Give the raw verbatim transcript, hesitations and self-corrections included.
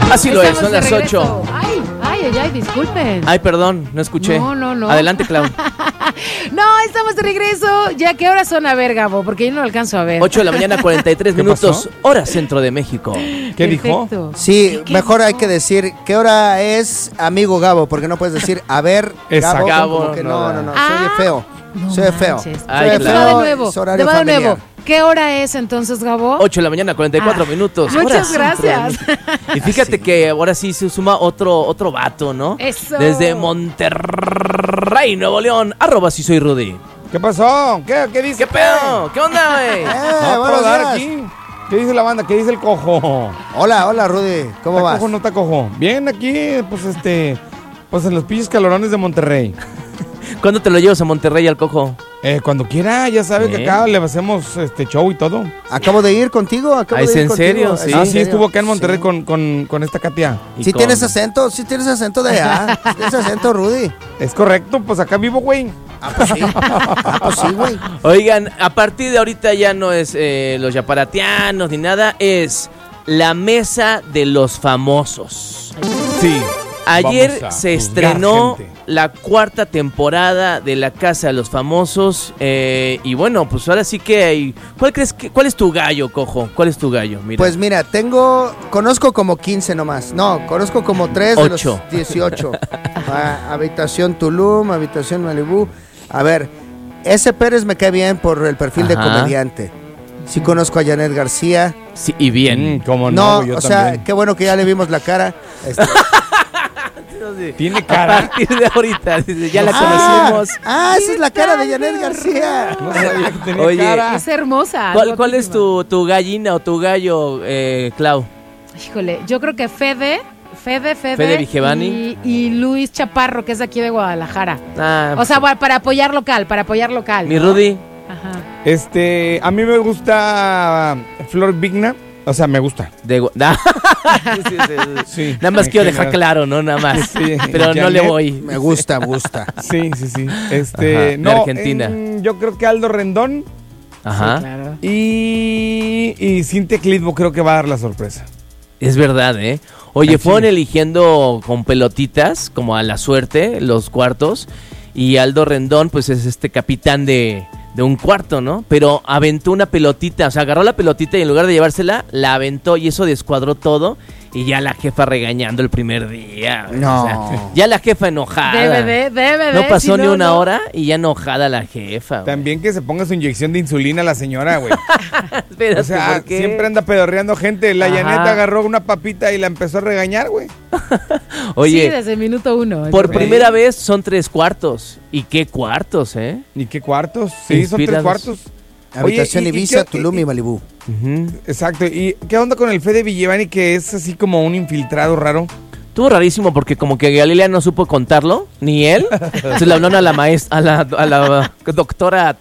Así lo es, son las ocho. Ay, ay, ay, ay, disculpen. Ay, perdón, no escuché. No, no, no. Adelante, Clau. No, estamos de regreso. ¿Ya qué horas son? A ver, Gabo, porque yo no lo alcanzo a ver. ocho de la mañana, cuarenta y tres minutos, hora centro de México. ¿Qué dijo? Sí, ¿Qué mejor dijo? hay que decir, ¿qué hora es, amigo Gabo? Porque no puedes decir, a ver, Exacto. Gabo, Gabo, como que no, no, no, no, Ah, se oye feo. No se oye feo. manches. Ay, Se oye claro. Te va de feo, nuevo. es horario Te va de familiar. nuevo. ¿Qué hora es entonces, Gabo? ocho de la mañana, cuarenta y cuatro Ah, minutos. muchas hora centro de gracias. México. Y fíjate que ahora sí se suma otro, otro vato, ¿no? Eso. Desde Monterrey, Nuevo León, arroba si soy Rudy. ¿Qué pasó? ¿Qué, qué dice? ¿Qué pedo? ¿Qué onda, güey? Eh, No puedo buenos dar días. aquí. ¿Qué dice la banda? ¿Qué dice el cojo? Hola, hola, Rudy, ¿cómo ¿Está vas? cojo o no está cojo? Bien, aquí, pues este, pues en los pinches calorones de Monterrey. ¿Cuándo te lo llevas a Monterrey al cojo? Eh, cuando quiera, ya sabe que ¿Eh? acá le hacemos este show y todo. Acabo de ir contigo, acabo Ah, ¿es de ir en contigo. serio? ¿Es Sí. Ah, en sí, serio? estuvo acá en Monterrey Sí. con, con, con esta Katia. ¿Y Sí con- tienes acento, sí tienes acento de allá. Sí tienes acento, Rudy. Es correcto, pues acá vivo, güey. Ah, pues sí. Ah, pues sí, güey. Oigan, a partir de ahorita ya no es eh, los yaparatianos ni nada, es la mesa de los famosos. Sí. Ayer Vamos a se juzgar estrenó gente. la cuarta temporada de La Casa de los Famosos eh, y bueno, pues ahora sí que hay... ¿Cuál crees que, cuál es tu gallo, cojo? ¿Cuál es tu gallo? Mira. Pues mira, tengo, conozco como quince nomás. No, conozco como tres de Ocho. los dieciocho. Ah, habitación Tulum, habitación Malibú. A ver, ese Pérez me cae bien por el perfil de Ajá. comediante. Sí conozco a Janet García. Sí, y bien. Mm, cómo No, no, yo o sea, también. qué bueno que ya le vimos la cara. Este, Tiene A cara. partir de ahorita, dice, ya la ah, conocimos. ah, esa es la cara de Janet García. No sabía que tenía Oye, cara. Es hermosa. ¿Cuál, cuál es guapísima. tu, tu gallina o tu gallo, eh, Clau? Híjole, yo creo que Fede, Fede, Fede, Fede Vigevani. y, y Luis Chaparro, que es de aquí de Guadalajara. Ah, O sea, bueno, para apoyar local, para apoyar local. mi ¿no? Rudy. Ajá. Este, a mí me gusta Flor Vigna. O sea, me gusta. De, Gu- Ah, sí, sí, sí. Sí. Nada más En quiero dejar general. claro, ¿no? Nada más. Sí. Pero no Janet. le voy. Me gusta, me gusta. Sí, sí, sí. Este, Ajá, de no, Argentina. en- yo creo que Aldo Rendón Ajá. Sí, claro. y, y Cintia Clitbo creo que va a dar la sorpresa. Es verdad, ¿eh? Oye, Ay, fueron sí. eligiendo con pelotitas, como a la suerte, los cuartos. Y Aldo Rendón, pues es este capitán de, de un cuarto, ¿no? Pero aventó una pelotita, o sea, agarró la pelotita y en lugar de llevársela, la aventó y eso descuadró todo. Y ya la jefa regañando el primer día. güey. No. O sea, ya la jefa enojada. Debe de, debe de. No pasó si ni una no. hora y ya enojada la jefa. güey. También que se ponga su inyección de insulina la señora, güey. Espérate, O sea, ¿por qué? siempre anda pedorreando gente. La Ajá. Janet agarró una papita y la empezó a regañar, güey. Oye, Sí, desde el minuto uno. por Güey. primera vez son tres cuartos. ¿Y qué cuartos, eh? ¿Y qué cuartos? Sí, son tres Inspirados. cuartos. Habitación Oye, ¿y- y Ibiza, qué- Tulum y, y- Malibú. Ujú. Exacto. ¿Y qué onda con el Fede Vigevani que es así como un infiltrado raro? Estuvo rarísimo porque como que Galilea no supo contarlo, ni él. Entonces le hablaron a la maestra, a la, a la doctora